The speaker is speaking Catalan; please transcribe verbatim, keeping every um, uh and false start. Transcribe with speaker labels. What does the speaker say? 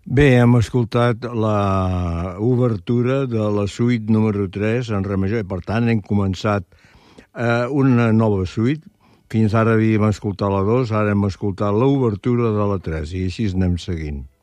Speaker 1: Bé, hem escoltat la obertura de la suite número tres en re major, i per tant hem començat eh, una nova suite. Fins ara havíem escoltat la dos, ara hem escoltat l'obertura de la tres, i així anem seguint.